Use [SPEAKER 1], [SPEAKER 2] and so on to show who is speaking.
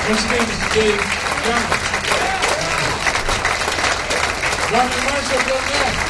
[SPEAKER 1] Once again, Mr. Dave Johnson. Robin Marshall, Bill Neff.